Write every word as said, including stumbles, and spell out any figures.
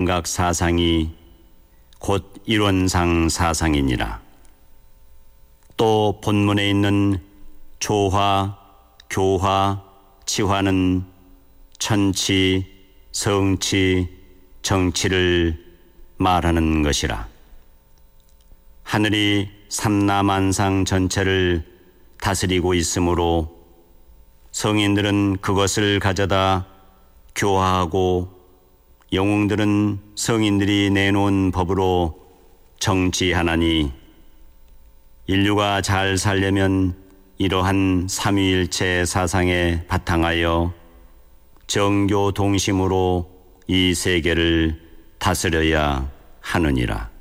삼각 사상이 곧 일원상 사상이니라. 또 본문에 있는 조화, 교화, 치화는 천치, 성치, 정치를 말하는 것이라. 하늘이 삼라만상 전체를 다스리고 있으므로 성인들은 그것을 가져다 교화하고 영웅들은 성인들이 내놓은 법으로 정치하나니, 인류가 잘 살려면 이러한 삼위일체 사상에 바탕하여 정교 동심으로 이 세계를 다스려야 하느니라.